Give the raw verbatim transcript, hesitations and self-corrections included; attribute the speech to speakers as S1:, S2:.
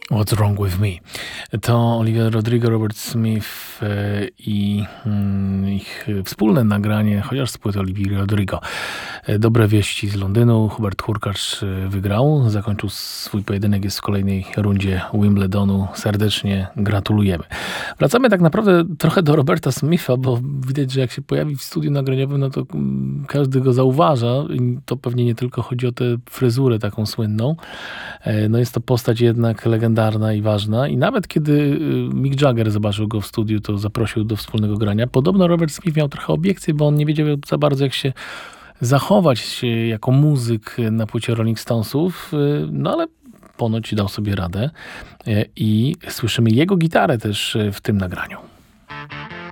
S1: What's Wrong With Me. To Olivia Rodrigo, Robert Smith e, i mm, ich wspólne nagranie, chociaż z płyty Olivii Rodrigo. E, Dobre wieści z Londynu. Hubert Hurkacz e, wygrał, zakończył swój pojedynek, jest w kolejnej rundzie Wimbledonu. Serdecznie gratulujemy. Wracamy tak naprawdę trochę do Roberta Smitha, bo widać, że jak się pojawi w studiu nagraniowym, no to mm, każdy go zauważa. I to pewnie nie tylko chodzi o tę fryzurę taką słynną. E, No jest to postać jednak legendarna i ważna. I nawet kiedy Mick Jagger zobaczył go w studiu, to zaprosił do wspólnego grania. Podobno Robert Smith miał trochę obiekcji, bo on nie wiedział za bardzo, jak się zachować jako muzyk na płycie Rolling Stonesów. No ale ponoć dał sobie radę. I słyszymy jego gitarę też w tym nagraniu.